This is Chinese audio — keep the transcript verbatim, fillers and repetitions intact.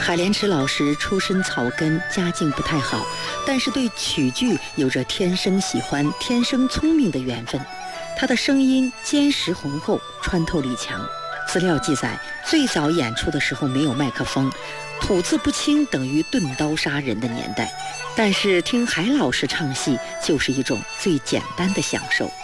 海莲池老师出身草根，家境不太好，但是对曲剧有着天生喜欢、天生聪明的缘分。他的声音坚实浑厚，穿透力强。资料记载，最早演出的时候没有麦克风，吐字不清等于钝刀杀人的年代。但是听海老师唱戏就是一种最简单的享受。